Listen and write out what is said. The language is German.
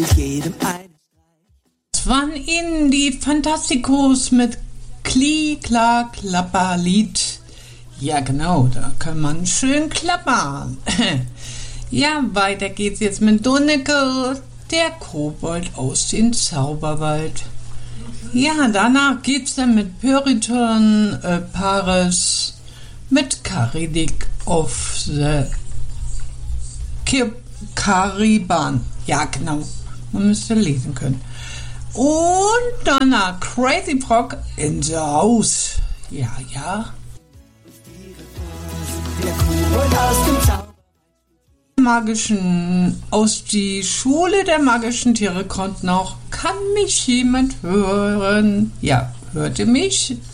jedem ein. Das waren Ihnen die Fantasticos mit Kli, Kla, Klapperlied. Ja genau, da kann man schön klappern. Ja, weiter geht's jetzt mit Donneke, der Kobold aus dem Zauberwald. Ja, danach geht's dann mit Puritan Paris mit Karidik of the Cariban. Ja, genau. Man müsste lesen können. Und danach Crazy Frog in the House. Ja, ja. Der Kobold aus dem Aus die Schule der magischen Tiere kommt noch. Kann mich jemand hören? Ja, hört ihr mich?